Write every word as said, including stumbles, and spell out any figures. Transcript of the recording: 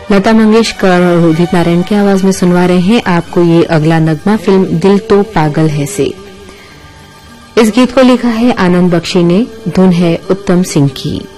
लता मंगेशकर और उदित नारायण की आवाज में सुनवा रहे हैं आपको ये अगला नगमा फिल्म दिल तो पागल है से। इस गीत को लिखा है आनंद बख्शी ने, धुन है उत्तम सिंह की।